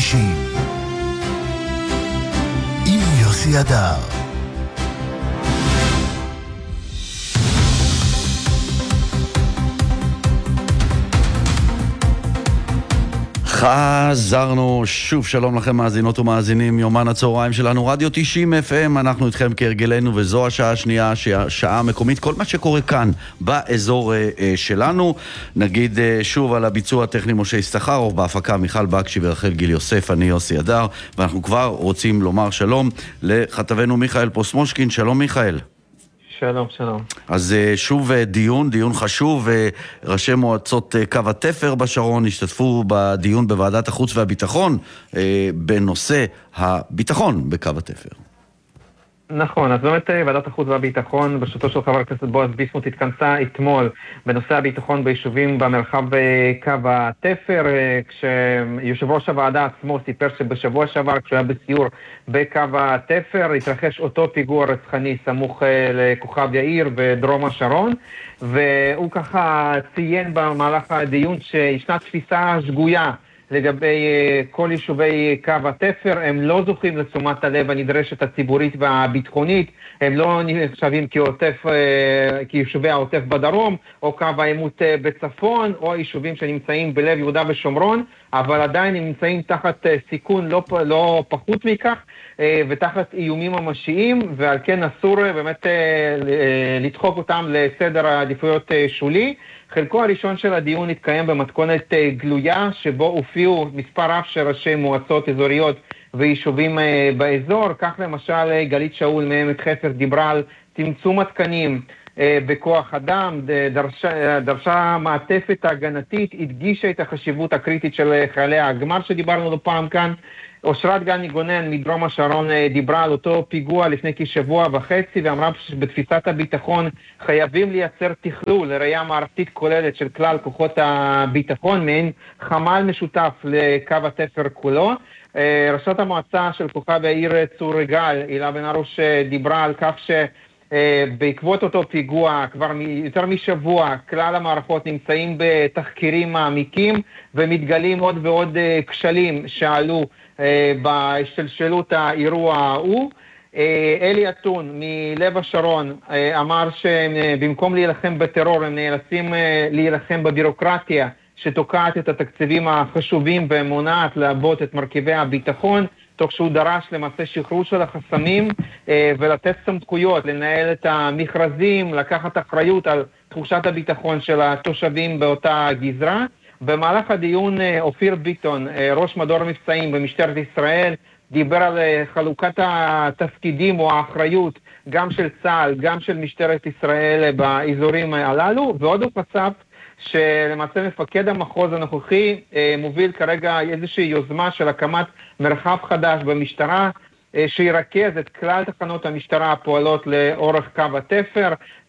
90 עם יוסי אדר. חזרנו שוב, שלום לכם מאזינות ומאזינים, יומן הצהריים שלנו, רדיו 90 FM, אנחנו איתכם כהרגלנו, וזו השעה השנייה, השעה המקומית, כל מה שקורה כאן באזור שלנו. נגיד שוב על הביצוע הטכני משה יששכרוב, בהפקה מיכל בקשי ורחל גיל יוסף, אני יוסי אדר, ואנחנו כבר רוצים לומר שלום לכתבנו מיכאל פוסמושקין. שלום מיכאל. שלום, שלום. אז שוב דיון חשוב, ראשי מועצות קו התפר בשרון השתתפו בדיון בוועדת החוץ והביטחון בנושא הביטחון בקו התפר. נכון, אז באמת ועדת החוץ והביטחון בראשותו של חבר הכנסת בועז ביסמוט התכנסה אתמול בנושא הביטחון ביישובים במרחב קו התפר, כשיושב ראש הוועדה עצמו סיפר שבשבוע שעבר כשהוא היה בסיור בקו התפר התרחש אותו פיגוע רצחני סמוך לכוכב יאיר בדרום השרון, והוא ככה ציין במהלך הדיון שישנה תפיסה שגויה לגבי כל יישובי קו התפר, הם לא זוכים לתשומת הלב הנדרשת הציבורית והביטחונית, הם לא נחשבים כיישובי העוטף בדרום, או קו העימות בצפון, או יישובים שנמצאים בלב יהודה ושומרון, אבל עדיין הם נמצאים תחת סיכון לא פחות מכך, ותחת איומים ממשיים, ועל כן אסור באמת לדחוק אותם לסדר העדיפויות שולי. חלקו הראשון של הדיון התקיים במתכונת גלויה, שבו הופיעו מספר רב של ראשי מועצות אזוריות ויישובים באזור. כך למשל גלית שאול מעמק חפר דיברה על צמצום התקנים בכוח אדם, דרשה מעטפת הגנתית, הדגישה את החשיבות הקריטית של חיילי הגמר שדיברנו לו פעם כאן. אושרת גני גונן מדרום השרון דיברה על אותו פיגוע לפני כשבוע וחצי, ואמרה שבתפיסת הביטחון חייבים לייצר תכלול לראייה מערכתית כוללת של כלל כוחות הביטחון, מעין חמ"ל משותף לקו התפר כולו. ראשת המועצה של כוכב העיר צור גל, הילה בן ארוש, דיברה על כך שבעקבות אותו פיגוע כבר יותר משבוע כלל המערכות נמצאים בתחקירים מעמיקים, ומתגלים עוד ועוד כשלים שעלו בהשתלשלות האירוע ההוא. אלי אתון מלב השרון אמר שבמקום להילחם בטרור הם נאלצים להילחם בבירוקרטיה שתוקעת את התקציבים החשובים ומונעת לעבוד את מרכיבי הביטחון, תוך שהוא דרש למעשה שחרור של החסמים ולתת סמכויות לנהל את המכרזים, לקחת אחריות על תחושת הביטחון של התושבים באותה גזרה. במהלך הדיון אופיר ביטון, ראש מדור מבצעים במשטרת ישראל, דיבר על חלוקת התפקידים או האחריות גם של צה"ל, גם של משטרת ישראל באזורים הללו, ועוד הוא חשף שלמעשה מפקד המחוז הנוכחי מוביל כרגע איזושהי יוזמה של הקמת מרחב חדש במשטרה, שירכז את כלל תחנות המשטרה הפועלות לאורך קו התפר.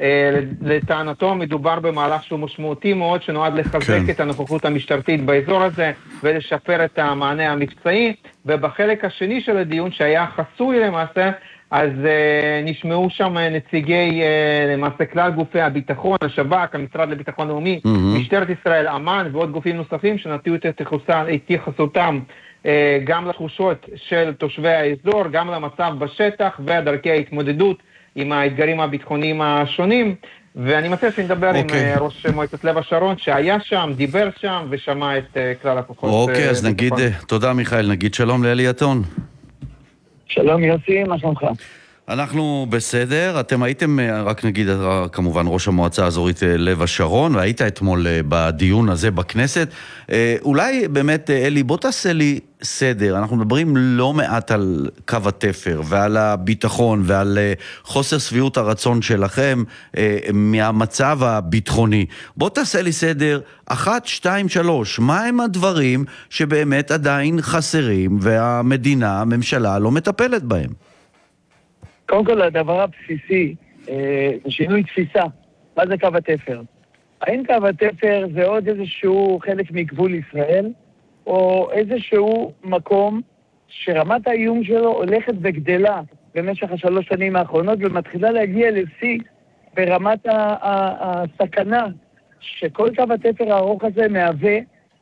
לטענתו מדובר במהלך שהוא משמעותי מאוד, שנועד לחזק את הנוכחות המשטרתית באזור הזה ולשפר את המענה המבצעי. ובחלק השני של הדיון שהיה חסוי למעשה, אז נשמעו שם נציגי למעשה כלל גופי הביטחון, השב"כ, המשרד לביטחון לאומי, משטרת ישראל, אמ"ן ועוד גופים נוספים שנתנו את התייחסותם גם לתחושות של תושבי האזור, גם למצב בשטח ודרכי ההתמודדות עם האתגרים הביטחוניים השונים. ואני מציע שנדבר עם ראש מועצת לב השרון שהיה שם, דיבר שם ושמע את כלל הכוחות. אוקיי, אז נגיד, תודה מיכאל, נגיד שלום לאלי אתון. שלום יוסי, מה שלומך? אנחנו בסדר, אתם הייתם, רק נגיד, כמובן ראש המועצה האזורית לב השרון, והיית אתמול בדיון הזה בכנסת. אולי באמת, אלי, בוא תעשה לי סדר. אנחנו מדברים לא מעט על קו התפר ועל הביטחון ועל חוסר סביעות הרצון שלכם מהמצב הביטחוני. בוא תעשה לי סדר, 1, 2, 3, מה הם הדברים שבאמת עדיין חסרים והמדינה, הממשלה, לא מטפלת בהם? קודם כל, הדבר הבסיסי, זה שינוי תפיסה. מה זה קו התפר? האם קו התפר זה עוד איזשהו חלק מגבול ישראל, או איזשהו מקום שרמת האיום שלו הולכת וגדלה במשך 3 שנים האחרונות, ומתחילה להגיע לשיא ברמת הסכנה שכל קו התפר הארוך הזה מהווה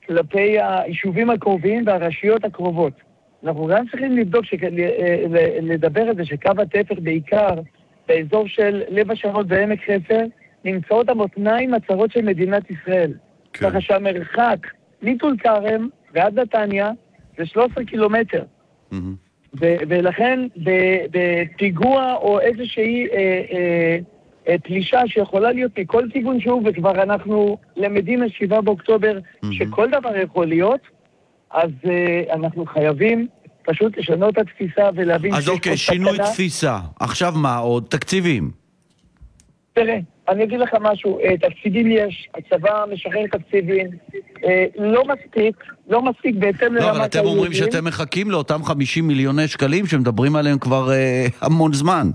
כלפי היישובים הקרובים והרשויות הקרובות. אנחנו גם צריכים לבדוק, לדבר על זה שקו התפר בעיקר, באזור של לב השרון ועמק חפר, נמצאות המותניים הצרות של מדינת ישראל. כן. ככה שהמרחק מטול כרם ועד נתניה זה 13 קילומטר. ולכן בפיגוע או איזושהי פלישה שיכולה להיות מכל כיוון שהוא, וכבר אנחנו למדים ל7 באוקטובר שכל דבר יכול להיות, אז אנחנו חייבים פשוט לשנות את התפיסה ולהבין... אז אוקיי, שינוי תפיסה. עכשיו מה עוד? תקציבים. תראה, אני אגיד לך משהו, תקציבים יש, הצבא משחרר תקציבים, לא מספיק בהתאם לרמת... לא, אבל אתם אומרים שאתם מחכים לאותם 50 מיליוני שקלים שמדברים עליהם כבר המון זמן.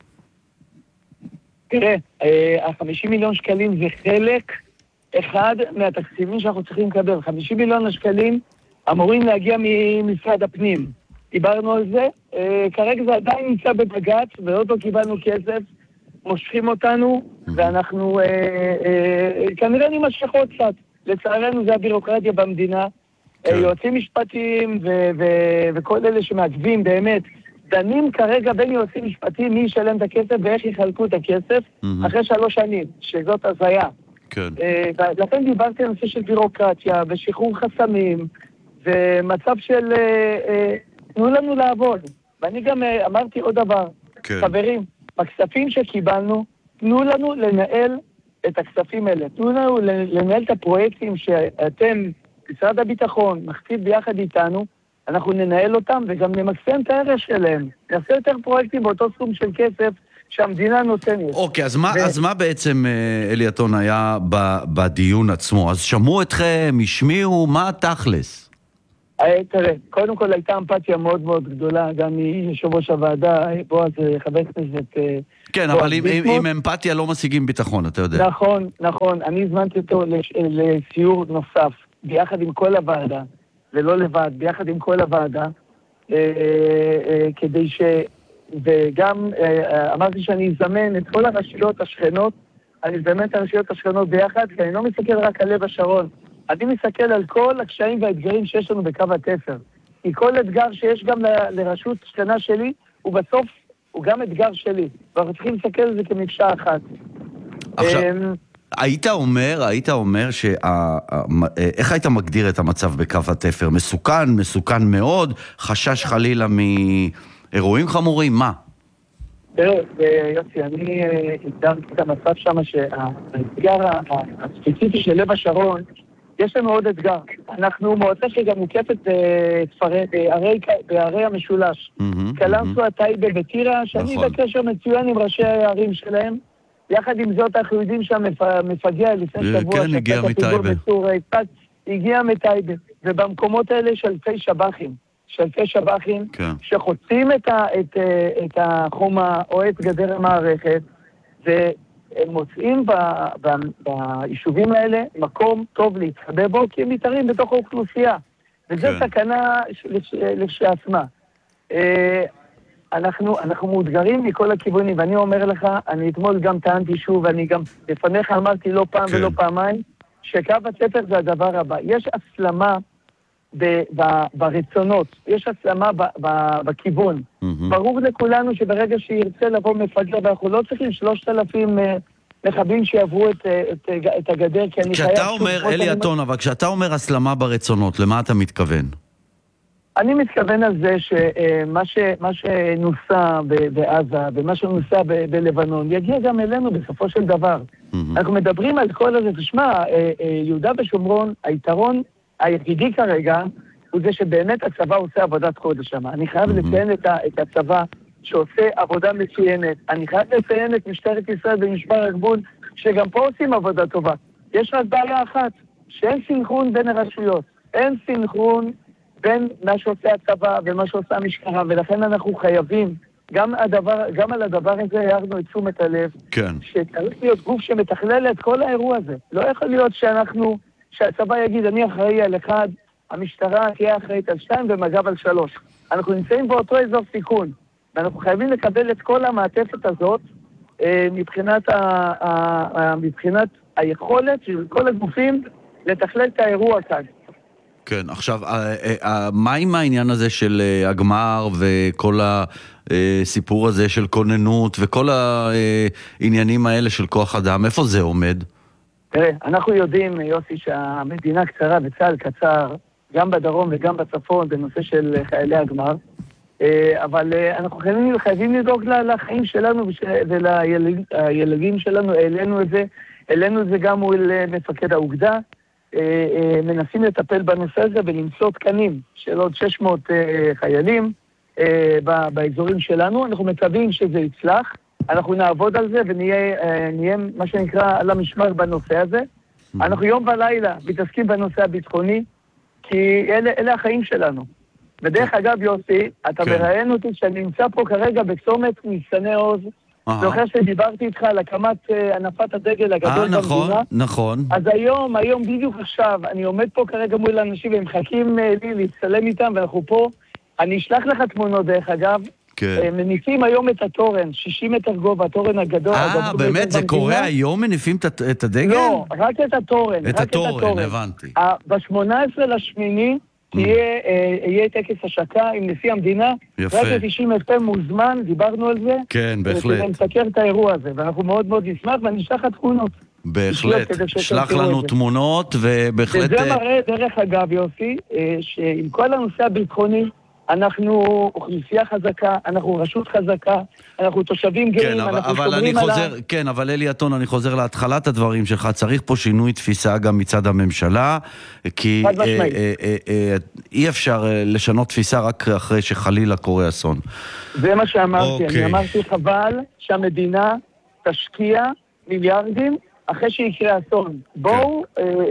תראה, ה-50 מיליון שקלים זה חלק אחד מהתקציבים שאנחנו צריכים לקבל. 50 מיליון השקלים אמורים להגיע ממשרד הפנים. דיברנו על זה, כרגע זה עדיין נמצא בבג"ץ, ועוד לא קיבלנו כסף, מושכים אותנו, ואנחנו כנראה נמשך עוד קצת. לצערנו זה הבירוקרטיה במדינה, יועצים משפטיים וכל אלה שמעכבים באמת, דנים כרגע בין יועצים משפטיים מי ישלם את הכסף ואיך יחלקו את הכסף אחרי 3 שנים, שזאת הזיה. כן. לכן דיברתי על נושא של בירוקרטיה ושחרור חסמים ומצב של תנו לנו לעבוד. ואני גם אמרתי עוד דבר, חברים, בכספים שקיבלנו, תנו לנו לנהל את הכספים האלה, תנו לנו לנהל את הפרויקטים שאתם, משרד הביטחון, מחטיב ביחד איתנו, אנחנו ננהל אותם וגם נמקסם את הערך שלהם. נעשה יותר פרויקטים באותו סכום של כסף שהמדינה נותנת. אוקיי, אז מה בעצם אלי עטון היה בדיון עצמו? אז שמעו אתכם, השמיעו, מה תכלס? תראה, קודם כל הייתה אמפתיה מאוד מאוד גדולה, גם מיושב ראש הוועדה, בועז חבר כנסת... כן, אבל עם אמפתיה לא משיגים ביטחון, אתה יודע. נכון. אני הזמנתי אותו לסיור נוסף, ביחד עם כל הוועדה, ולא לבד, ביחד עם כל הוועדה, כדי וגם אמרתי שאני אזמן את כל הרשויות השכנות, אני אזמן את הרשויות השכנות ביחד, כי אני לא מסתכל רק על לב השרון, אני מסתכל על כל הקשיים והאתגרים שיש לנו בקו התפר. כי כל אתגר שיש גם לרשות שכנה שלי, הוא בסוף, הוא גם אתגר שלי. ואנחנו צריכים להסתכל על זה כמקשה אחת. עכשיו, היית אומר איך היית מגדיר את המצב בקו התפר? מסוכן מאוד? חשש חלילה מאירועים חמורים? מה? תראה, יוסי, אני הגדרתי את המצב שם שהאתגר הספציפי של לב השרון, יש לנו עוד אתגר. אנחנו מועצה שגם מוקפת בערי המשולש. קלנסווה, טייבה וטירה, שאני בקשר מצוין עם ראשי הערים שלהם. יחד עם זאת, אנחנו יודעים שהמפגע לפני שבוע, כן, הגיע מטייבה. הגיע מטייבה. ובמקומות האלה יש אלפי שב"חים, שחוצים את החומה או את גדר המערכת, הם מוצאים ביישובים האלה מקום טוב להתחבא בו, כי הם מתארים בתוך האוכלוסייה. וזו סכנה לשעצמה. אנחנו מאותגרים מכל הכיוונים, ואני אומר לך, אני אתמול גם טענתי שוב, ואני גם לפניך אמרתי לא פעם ולא פעמיים, שקו התפר זה הדבר הבא. יש הסלמה ברצונות, יש הסלמה בכיוון. ברור לכולנו שברגע שירצה לבוא מפגע, ואנחנו לא צריכים 3,000 מחבלים שיעברו את הגדר, כי אני חייב... כשאתה אומר, אלי עטון, אבל כשאתה אומר הסלמה ברצונות, למה אתה מתכוון? אני מתכוון על זה שמה שנוסע בעזה ומה שנוסע בלבנון יגיע גם אלינו בסופו של דבר. אנחנו מדברים על כל הזה, תשמע, יהודה ושומרון, היתרון היחידי כרגע הוא זה שבאמת הצבא עושה עבודת קודש שם. אני חייב לציין את הצבא שעושה עבודה מצוינת. אני חייב לציין את משטרת ישראל ומשמר הגבול שגם פה עושים עבודה טובה. יש רק בעיה אחת, שאין סינכרון בין הרשויות. אין סינכרון בין מה שעושה הצבא ומה שעושה המשטרה, ולכן אנחנו חייבים, גם על הדבר הזה הערנו את תשומת הלב, שצריך להיות גוף שמתכלל את כל האירוע הזה. לא יכול להיות שהצבא יגיד, אני אחראי על 1, המשטרה תהיה אחראית על 2 ומג"ב על 3. אנחנו נמצאים באותו אזור סיכון, ואנחנו חייבים לקבל את כל המעטפת הזאת, מבחינת היכולת של כל הגופים לתכלל את האירוע כאן. כן, עכשיו, מה עם העניין הזה של הגמר וכל הסיפור הזה של כוננות וכל העניינים האלה של כוח אדם, איפה זה עומד? תראה, אנחנו יודעים, יוסי, שהמדינה קצרה וצה"ל קצר, גם בדרום וגם בצפון, בנושא של חיילי הגמר, אבל אנחנו חייבים לדאוג לחיים שלנו ולילדים שלנו, העלינו את זה גם מול מפקד האוגדה, מנסים לטפל בנושא הזה ולמצוא תקנים של עוד 600 חיילים באזורים שלנו. אנחנו מקווים שזה יצלח, אנחנו נעבוד על זה ונהיה מה שנקרא על המשמר בנושא הזה. אנחנו יום ולילה מתעסקים בנושא הביטחוני, כי אלה החיים שלנו. בדרך אגב, יוסי, אתה מראיין אותי שאני נמצא פה כרגע בצומת ניצני עוז, זוכר שדיברתי איתך על הקמת הנפת הדגל הגדול במדינה. נכון. אז היום בדיוק עכשיו, אני עומד פה כרגע מול אנשים והם מחכים לי להצטלם איתם, ואנחנו פה. אני אשלח לך תמונות דרך אגב. מניפים היום את התורן, 60 מטר גובה, התורן הגדול. באמת? זה קורה היום מניפים את הדגל? לא, רק את התורן. את התורן, הבנתי. ב-18/8 יהיה טקס השקה עם נשיא המדינה. יפה. רק ל-90 FM מוזמן, דיברנו על זה. כן, בהחלט. נסקר את האירוע הזה, ואנחנו מאוד מאוד נשמח, ואני אשלח לך תמונות. בהחלט. שלח לנו תמונות, ובהחלט... וזה מראה, דרך אגב, יוסי, שעם כל הנושא הביטחוני, אנחנו אוכלוסייה חזקה, אנחנו רשות חזקה, אנחנו תושבים גאים, אנחנו שומרים עליו. כן, אבל אלי עטון, אני חוזר להתחלת הדברים שלך, צריך פה שינוי תפיסה גם מצד הממשלה, כי אי אפשר לשנות תפיסה רק אחרי שחלילה קורה אסון. זה מה שאמרתי, אני אמרתי חבל שהמדינה תשקיע מיליארדים אחרי שיקרה אסון. בואו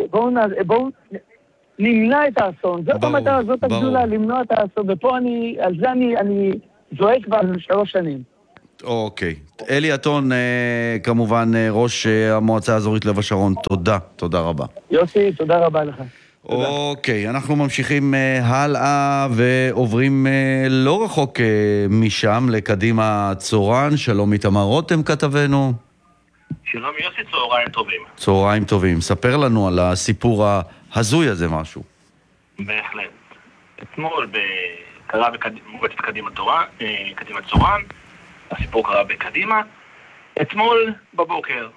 נמנע את האסון, זאת המטרה, זאת הגדולה, למנוע את האסון, ופה על זה אני זועק כבר 3 שנים. אוקיי. אלי עטון, כמובן, ראש המועצה האזורית לב השרון, תודה רבה. יוסי, תודה רבה לך. אוקיי, אנחנו ממשיכים הלאה ועוברים לא רחוק משם לקדימה צורן. שלום איתמר רותם כתבנו. שלום יוסי, צהריים טובים. צהריים טובים. ספר לנו על הסיפור ההזוי הזה משהו. בהחלט. אתמול קרה במועצת קדימה צורן, הסיפור קרה בקדימה. אתמול בבוקר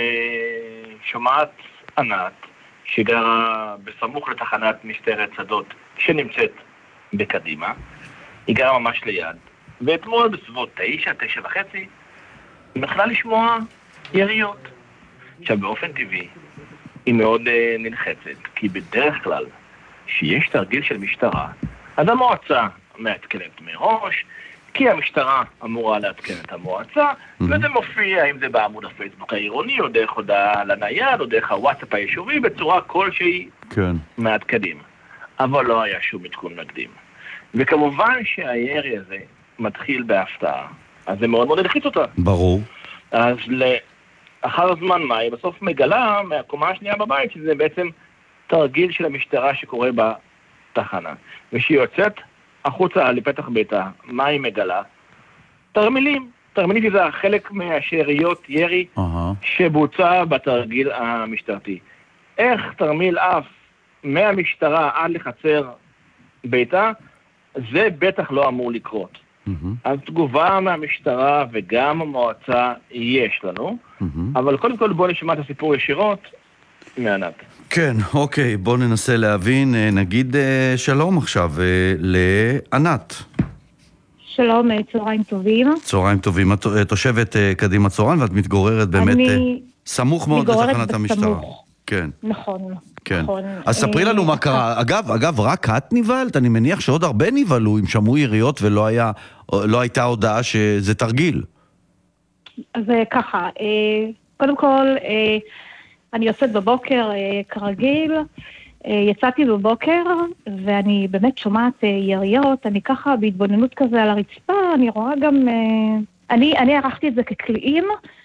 שומעת ענת שגרה בסמוך לתחנת משטרת שדות שנמצאת בקדימה. היא גרה ממש ליד. ואתמול בסביבות 9:30 היא מתחילה לשמוע יריות. עכשיו באופן טבעי היא מאוד נלחצת, כי בדרך כלל שיש תרגיל של משטרה, אז המועצה מעדכנת מראש, כי המשטרה אמורה לעדכן את המועצה, וזה מופיע, אם זה בעמוד הפייסבוק העירוני, או דרך הודעה לנייד, או דרך הוואטסאפ היישובי, בצורה כלשהי מעדכנים. אבל לא היה שום עדכון מקדים. וכמובן שהירי הזה מתחיל בהפתעה, אז זה מאוד מאוד הלחיץ אותה. ברור. אז אחר הזמן מה, היא בסוף מגלה מהקומה השנייה בבית, שזה בעצם תרגיל של המשטרה שקורה בתחנה. ושהיא יוצאת החוצה לפתח ביתה, מה היא מגלה? תרמילים. תרמילים זה חלק מהשאריות ירי שבוצע בתרגיל המשטרתי. איך תרמיל אף מהמשטרה עד לחצר ביתה, זה בטח לא אמור לקרות. אז תגובה מהמשטרה וגם המועצה יש לנו, אבל קודם כל בואו נשמע את הסיפור ישירות מענת. כן, אוקיי, בואו ננסה להבין, נגיד שלום עכשיו לענת. שלום, צהריים טובים. צהריים טובים, את תושבת קדימה צורן ואת מתגוררת באמת סמוך מאוד לתחנת המשטרה. כן. נכון. כן. אז ספרי לנו מה קרה. אגב, רק את נבהלת? אני מניח שעוד הרבה נבהלו אם שמעו יריות ולא הייתה הודעה שזה תרגיל. אז ככה, קודם כל, אני יוצאת בבוקר כרגיל, יצאתי בבוקר ואני באמת שומעת יריות, אני ככה בהתבוננות כזה על הרצפה, אני רואה גם, אני ערכתי את זה כקליעים,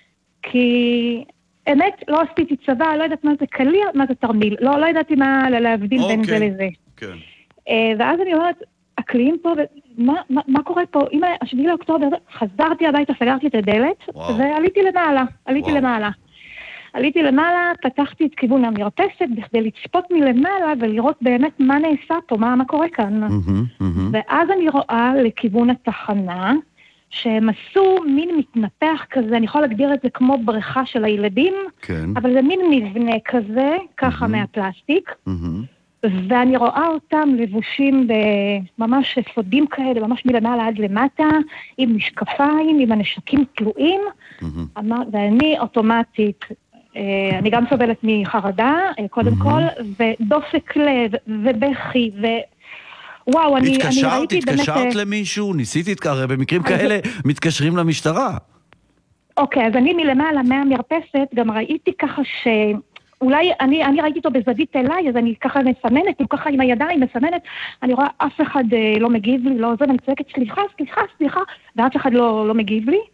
כי אמת לא עשיתי צבא, לא יודעת מה זה קליע, מה זה תרמיל, לא ידעתי מה להבדיל בין זה לזה. כן. ואז אני אומרת, הקליעים פה, מה קורה פה? אם 7 לאוקטובר, חזרתי הביתה, סגרתי את הדלת, ועליתי למעלה, למעלה. עליתי למעלה, פתחתי את כיוון המרפסת בכדי לצפות מלמעלה ולראות באמת מה נעשה פה, מה קורה כאן. ואז אני רואה לכיוון התחנה, שהם עשו מין מתנפח כזה, אני יכולה להגדיר את זה כמו בריכה של הילדים, כן. אבל זה מין מבנה כזה, ככה מהפלסטיק, ואני רואה אותם לבושים בממש אפודים כאלה, ממש מלמעלה עד למטה, עם משקפיים, עם הנשקים תלויים, ואני אוטומטית, אני גם סובלת מחרדה, קודם כל, ודופק לב, ובכי, וואו, אני ראיתי באמת... התקשרת למישהו? ניסית, הרי במקרים כאלה מתקשרים למשטרה. אוקיי, אז אני מלמעלה מהמרפסת, גם ראיתי ככה אולי אני ראיתי אותו בזווית אליי, אז אני ככה מסמנת, ככה עם הידיים מסמנת, אני רואה אף אחד לא מגיב לי, לא עוזב, אני צועקת סליחה, ואף אחד לא מגיב לי.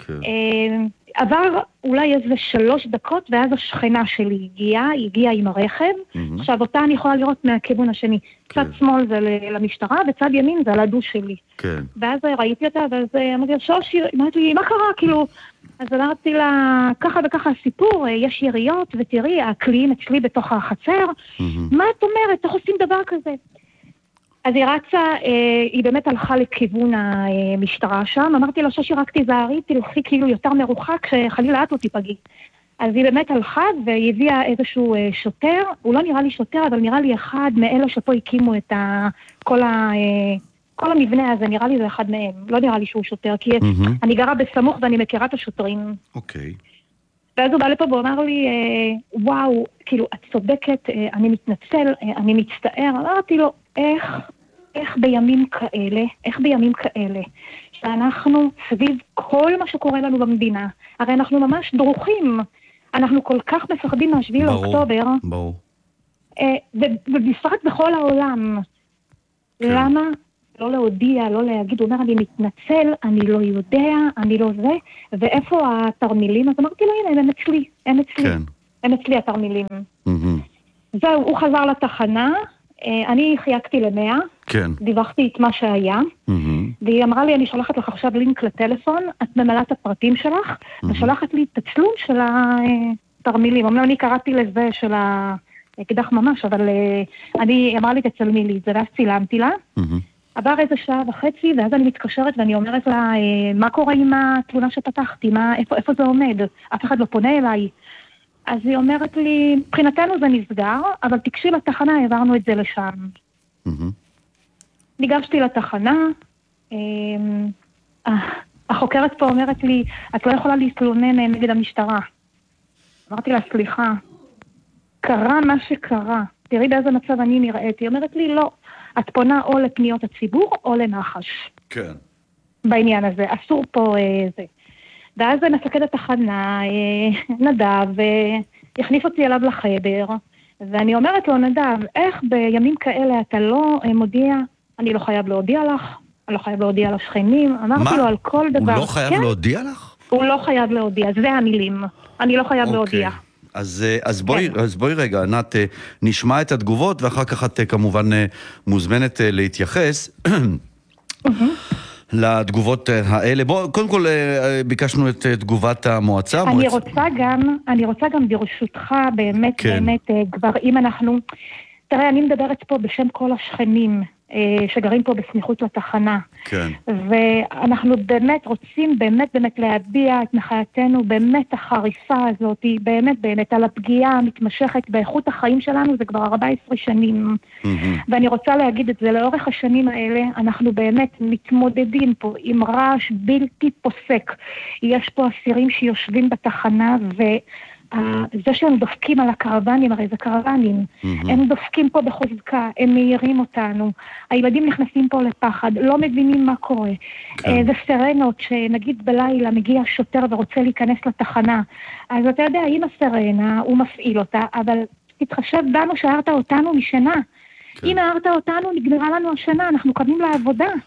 עבר אולי איזה 3 דקות, ואז השכנה שלי הגיעה עם הרכב, עכשיו אותה אני יכולה לראות מהכיוון השני, צד שמאל זה למשטרה, וצד ימין זה על הדוש שלי. ואז ראיתי אותה, ואז אמרתי לה, שושי, אמרתי לי, מה קרה? כאילו, אז אמרתי לה, ככה וככה הסיפור, יש יריות, ותראי, הקליעים אצלי בתוך החצר, מה את אומרת? איך עושים דבר כזה? אז היא רצה, היא באמת הלכה לכיוון המשטרה שם, אמרתי לה, שושי, רק תיזהרי, תלכי כאילו יותר מרוחק, שחלילה את לא תיפגעי. אז היא באמת הלכה, והיא הביאה איזשהו שוטר, הוא לא נראה לי שוטר, אבל נראה לי אחד מאלה שפה הקימו את כל המבנה הזה, נראה לי זה אחד מהם, לא נראה לי שהוא שוטר, כי אני גרה בסמוך ואני מכירה את השוטרים. אוקיי. ואז הוא בא לפה ואומר לי, וואו, כאילו, את צודקת, אני מתנצל, אני מצטער, אמרתי לו, איך בימים כאלה, שאנחנו סביב כל מה שקורה לנו במדינה, הרי אנחנו ממש דרוכים, אנחנו כל כך מפחדים מה7 לאוקטובר, ברור. ובפרט בכל העולם, למה לא להודיע, לא להגיד, הוא אומר, אני מתנצל, אני לא יודע, אני לא זה, ואיפה התרמילים? אז אמרתי לו, הנה, הם אצלי התרמילים. זהו, הוא חזר לתחנה, אני חייגתי ל100, דיווחתי את מה שהיה, והיא אמרה לי, אני שולחת לך עכשיו לינק לטלפון, את ממלאת את הפרטים שלך, ושולחת לי תצלום של התרמילים. אומנם אני קראתי לזה של האקדח ממש, אבל אני אמרה לי, תצלמי לי את זה, ואז צילמתי לה. עבר איזה 1.5 שעה, ואז אני מתקשרת ואני אומרת לה, מה קורה עם התלונה שפתחתי? איפה זה עומד? אף אחד לא פונה אליי. אז היא אומרת לי, מבחינתנו זה נסגר, אבל תקשי לתחנה, העברנו את זה לשם. ניגשתי לתחנה, החוקרת פה אומרת לי, את לא יכולה להתלונן נגד המשטרה. אמרתי לה, סליחה, קרה מה שקרה, תראי באיזה מצב אני נראיתי. היא אומרת לי, לא, את פונה או לפניות הציבור או לנחש. כן. בעניין הזה, אסור פה זה. ואז מפקד התחנה, נדב, הכניס אותי אליו לחדר, ואני אומרת לו, נדב, איך בימים כאלה אתה לא מודיע, אני לא חייב להודיע לך, אני לא חייב להודיע לשכנים, אמרתי לו על כל דבר. הוא לא חייב להודיע לך? הוא לא חייב להודיע, זה המילים, אני לא חייב להודיע. אז בואי רגע, ענת, נשמע את התגובות, ואחר כך את כמובן מוזמנת להתייחס. לתגובות האלה. קודם כל ביקשנו את תגובת המועצה. אני רוצה גם ברשותך באמת כבר אם אנחנו, תראה, אני מדברת פה בשם כל השכנים שגרים פה בסמיכות לתחנה. כן. ואנחנו באמת רוצים באמת להביע את מחאתנו באמת החריפה הזאת, באמת על הפגיעה המתמשכת באיכות החיים שלנו, זה כבר 14 שנים. ואני רוצה להגיד את זה, לאורך השנים האלה אנחנו באמת מתמודדים פה עם רעש בלתי פוסק. יש פה אסירים שיושבים בתחנה זה שהם דופקים על הקרוונים, הרי זה קרוונים, הם דופקים פה בחוזקה, הם מהירים אותנו, הילדים נכנסים פה לפחד, לא מבינים מה קורה, זה סרנות שנגיד בלילה מגיע שוטר ורוצה להיכנס לתחנה, אז אתה יודע, אם הסרנה, הוא מפעיל אותה, אבל תתחשב בנו שהערת אותנו משנה, אם הערת אותנו נגמרה לנו השנה, אנחנו קמים לעבודה.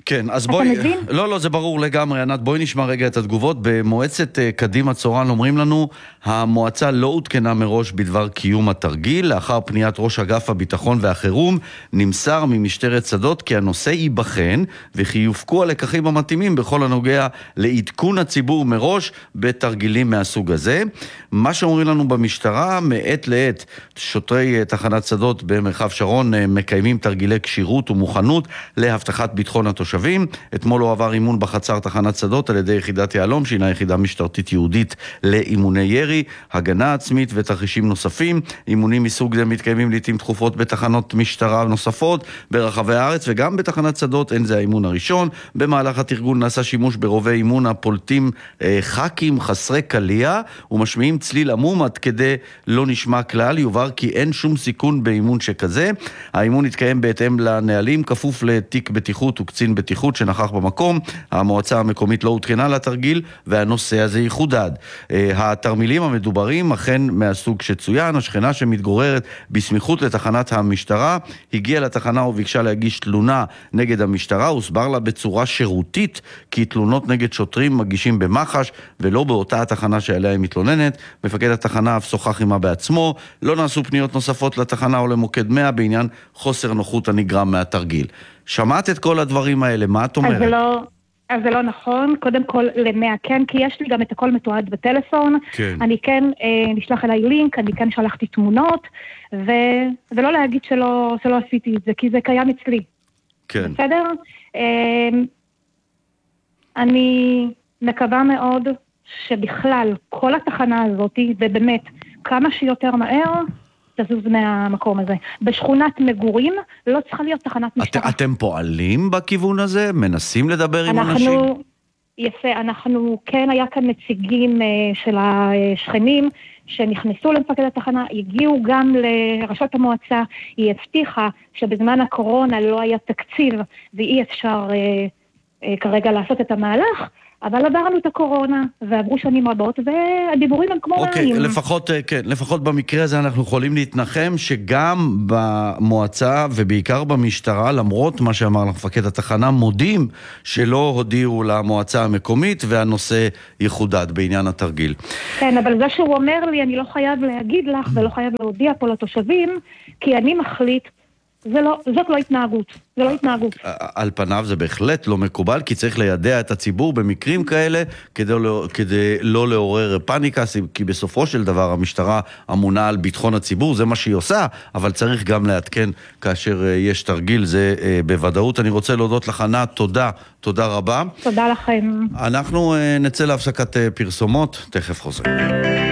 כן, אז בואי... אתה מבין? לא, זה ברור לגמרי, ענת, בואי נשמע רגע את התגובות. במועצת קדימה צורן אומרים לנו, המועצה לא עודכנה מראש בדבר קיום התרגיל. לאחר פניית ראש אגף הביטחון והחירום, נמסר ממשטרת שדות כי הנושא ייבחן, וכי יופקו הלקחים המתאימים בכל הנוגע לעדכון הציבור מראש בתרגילים מהסוג הזה. מה שאומרים לנו במשטרה, מעת לעת שוטרי תחנת שדות במרחב שרון מקיימים תרגילי כשירות ומוכנות להבטחת ביטחון התושבים. אתמול הוא עבר אימון בחצר תחנת שדות על ידי יחידת יעלום, שהינה יחידה משטרתית יהודית לאימוני ירי, הגנה עצמית ותרחישים נוספים. אימונים מסוג זה מתקיימים לעתים תכופות בתחנות משטרה נוספות ברחבי הארץ, וגם בתחנת שדות אין זה האימון הראשון. במהלך התרגול נעשה שימוש ברובי אימון הפולטים חקים חסרי קליע ומשמיעים צליל עמום עד כדי לא נשמע כלל. יובהר כי אין שום סיכון באימון שכזה. האימון התקיים בהתאם לנהלים, כפוף לתיק בטיחות וקצין בטיחות שנכח במקום. המועצה המקומית לא עודכנה לתרגיל והנושא הזה יחודד. התרמילים המדוברים אכן מהסוג שצוין. השכנה שמתגוררת בסמיכות לתחנת המשטרה הגיעה לתחנה וביקשה להגיש תלונה נגד המשטרה. הוסבר לה בצורה שירותית כי תלונות נגד שוטרים מגישים במח"ש ולא באותה התחנה שעליה היא מתלוננת. מפקד התחנה אף שוחח עמה בעצמו. לא נעשו פניות נוספות לתחנה או למוקד 100 בעניין חוסר נוחות הנגרם מהתרגיל. שמעת את כל הדברים האלה, מה את אומרת? אז זה לא נכון, קודם כל ל-100 כן, כי יש לי גם את הכל מתועד בטלפון, כן. אני כן נשלח אליי לינק, אני כן שלחתי תמונות, ולא להגיד שלא עשיתי את זה, כי זה קיים אצלי. כן. בסדר? אני מקווה מאוד שבכלל כל התחנה הזאת, ובאמת כמה שיותר מהר, תזוז מהמקום הזה. בשכונת מגורים לא צריכה להיות תחנת משטרה. אתם פועלים בכיוון הזה? מנסים לדבר עם אנשים? יפה, כן, היה כאן נציגים של השכנים שנכנסו למפקד התחנה, הגיעו גם לראשות המועצה, היא הבטיחה שבזמן הקורונה לא היה תקציב ואי אפשר כרגע לעשות את המהלך, אבל עברנו את הקורונה, ועברו שנים רבות, והדיבורים הם כמו מים. לפחות במקרה הזה אנחנו יכולים להתנחם שגם במועצה ובעיקר במשטרה, למרות מה שאמר מפקד התחנה, מודים שלא הודיעו למועצה המקומית, והנושא יחודד בעניין התרגיל. כן, אבל זה שהוא אומר לי, אני לא חייב להגיד לך, ולא חייב להודיע פה לתושבים, כי אני מחליט, זאת לא התנהגות, זה לא התנהגות. על פניו זה בהחלט לא מקובל, כי צריך לידע את הציבור במקרים כאלה, כדי לא לעורר פאניקה, כי בסופו של דבר המשטרה אמונה על ביטחון הציבור, זה מה שהיא עושה, אבל צריך גם לעדכן כאשר יש תרגיל, זה בוודאות. אני רוצה להודות לך, ענת, תודה רבה. תודה לכם. אנחנו נצא להפסקת פרסומות, תכף חוזרים.